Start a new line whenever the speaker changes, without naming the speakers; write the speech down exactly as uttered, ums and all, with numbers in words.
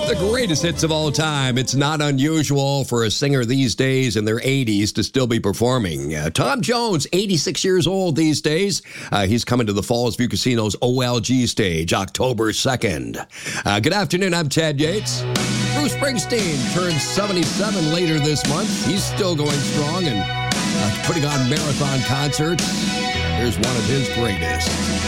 The greatest hits of all time. It's not unusual for a singer these days in their eighties to still be performing. Uh, Tom Jones, eighty-six years old these days. Uh, he's coming to the Falls View Casino's O L G stage October second. Uh, good afternoon, I'm Ted Yates. Bruce Springsteen turns seventy-seven later this month. He's still going strong and uh, putting on marathon concerts. Here's one of his greatest.